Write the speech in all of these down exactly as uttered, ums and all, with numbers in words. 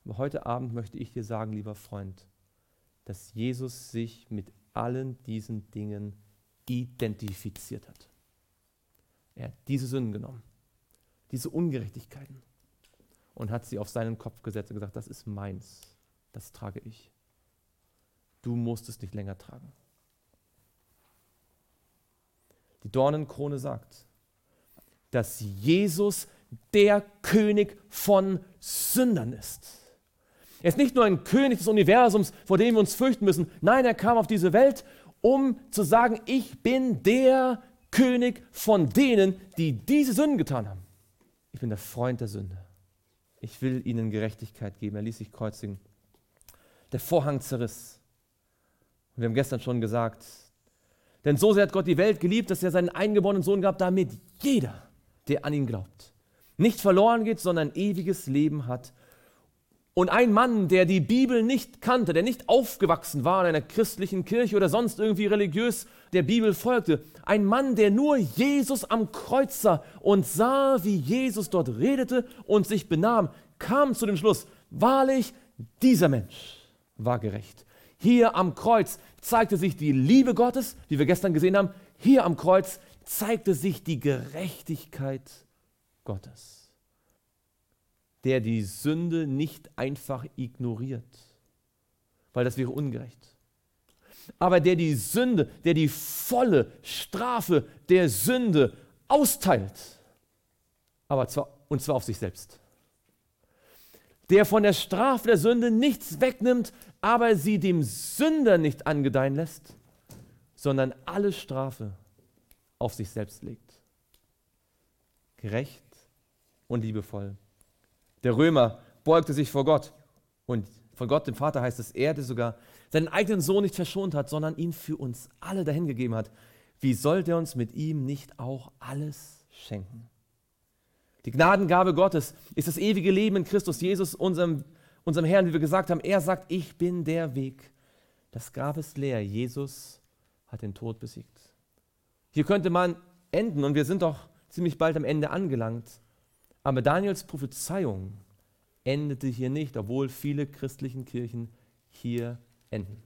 Aber heute Abend möchte ich dir sagen, lieber Freund, dass Jesus sich mit allen diesen Dingen identifiziert hat. Er hat diese Sünden genommen, diese Ungerechtigkeiten und hat sie auf seinen Kopf gesetzt und gesagt, das ist meins, das trage ich. Du musst es nicht länger tragen. Die Dornenkrone sagt, dass Jesus der König von Sündern ist. Er ist nicht nur ein König des Universums, vor dem wir uns fürchten müssen. Nein, er kam auf diese Welt, um zu sagen, ich bin der König von denen, die diese Sünden getan haben. Ich bin der Freund der Sünde. Ich will ihnen Gerechtigkeit geben. Er ließ sich kreuzigen. Der Vorhang zerriss. Und wir haben gestern schon gesagt, denn so sehr hat Gott die Welt geliebt, dass er seinen eingeborenen Sohn gab, damit jeder, der an ihn glaubt, nicht verloren geht, sondern ewiges Leben hat. Und ein Mann, der die Bibel nicht kannte, der nicht aufgewachsen war in einer christlichen Kirche oder sonst irgendwie religiös der Bibel folgte, ein Mann, der nur Jesus am Kreuz sah und sah, wie Jesus dort redete und sich benahm, kam zu dem Schluss, wahrlich, dieser Mensch war gerecht. Hier am Kreuz zeigte sich die Liebe Gottes, wie wir gestern gesehen haben. Hier am Kreuz zeigte sich die Gerechtigkeit Gottes, der die Sünde nicht einfach ignoriert, weil das wäre ungerecht. Aber der die Sünde, der die volle Strafe der Sünde austeilt, aber zwar, und zwar auf sich selbst. Der von der Strafe der Sünde nichts wegnimmt, aber sie dem Sünder nicht angedeihen lässt, sondern alle Strafe auf sich selbst legt. Gerecht und liebevoll. Der Römer beugte sich vor Gott und von Gott, dem Vater, heißt es, er, der sogar seinen eigenen Sohn nicht verschont hat, sondern ihn für uns alle dahingegeben hat. Wie sollte er uns mit ihm nicht auch alles schenken? Die Gnadengabe Gottes ist das ewige Leben in Christus Jesus, unserem, unserem Herrn, wie wir gesagt haben. Er sagt, ich bin der Weg. Das Grab ist leer. Jesus hat den Tod besiegt. Hier könnte man enden und wir sind doch ziemlich bald am Ende angelangt. Aber Daniels Prophezeiung endete hier nicht, obwohl viele christlichen Kirchen hier enden.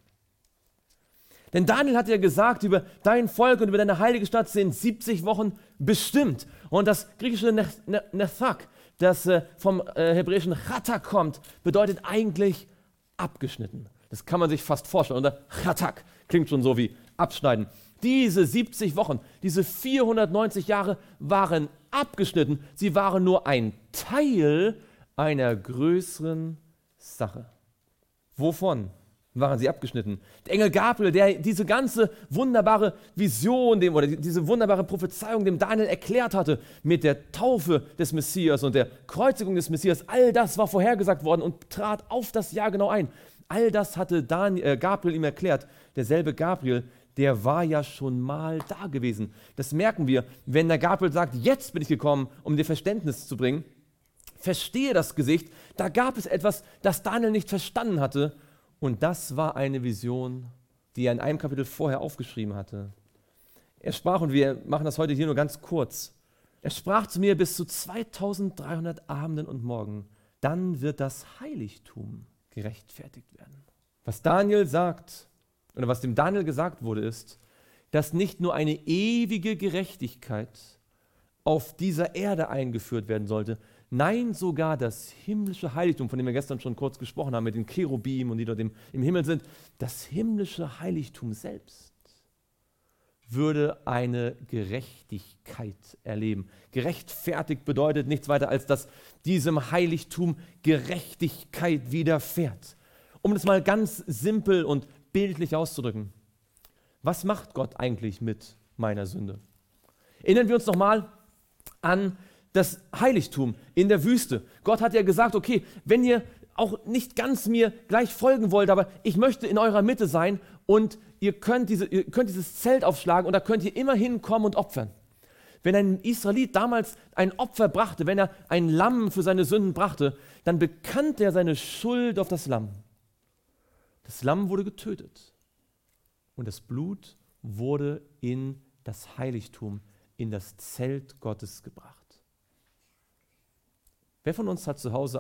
Denn Daniel hat ja gesagt, über dein Volk und über deine heilige Stadt sind siebzig Wochen bestimmt. Und das griechische Nethak, das vom hebräischen Chatak kommt, bedeutet eigentlich abgeschnitten. Das kann man sich fast vorstellen. Oder Chatak klingt schon so wie abschneiden. Diese siebzig Wochen, diese vierhundertneunzig Jahre waren abgeschnitten. Sie waren nur ein Teil einer größeren Sache. Wovon waren sie abgeschnitten? Der Engel Gabriel, der diese ganze wunderbare Vision dem, oder diese wunderbare Prophezeiung dem Daniel erklärt hatte mit der Taufe des Messias und der Kreuzigung des Messias, all das war vorhergesagt worden und trat auf das Jahr genau ein. All das hatte Daniel, äh, Gabriel ihm erklärt. Derselbe Gabriel, der war ja schon mal da gewesen. Das merken wir, wenn der Gabriel sagt, jetzt bin ich gekommen, um dir Verständnis zu bringen. Verstehe das Gesicht, da gab es etwas, das Daniel nicht verstanden hatte. Und das war eine Vision, die er in einem Kapitel vorher aufgeschrieben hatte. Er sprach, und wir machen das heute hier nur ganz kurz, er sprach zu mir bis zu zweitausenddreihundert Abenden und Morgen, dann wird das Heiligtum gerechtfertigt werden. Was Daniel sagt, oder was dem Daniel gesagt wurde, ist, dass nicht nur eine ewige Gerechtigkeit auf dieser Erde eingeführt werden sollte, nein, sogar das himmlische Heiligtum, von dem wir gestern schon kurz gesprochen haben, mit den Cherubim und die dort im, im Himmel sind, das himmlische Heiligtum selbst würde eine Gerechtigkeit erleben. Gerechtfertigt bedeutet nichts weiter, als dass diesem Heiligtum Gerechtigkeit widerfährt. Um das mal ganz simpel und bildlich auszudrücken. Was macht Gott eigentlich mit meiner Sünde? Erinnern wir uns nochmal an das Heiligtum in der Wüste. Gott hat ja gesagt, okay, wenn ihr auch nicht ganz mir gleich folgen wollt, aber ich möchte in eurer Mitte sein und ihr könnt, diese, ihr könnt dieses Zelt aufschlagen und da könnt ihr immer hinkommen und opfern. Wenn ein Israelit damals ein Opfer brachte, wenn er ein Lamm für seine Sünden brachte, dann bekannte er seine Schuld auf das Lamm. Das Lamm wurde getötet und das Blut wurde in das Heiligtum, in das Zelt Gottes gebracht. Wer von uns hat zu Hause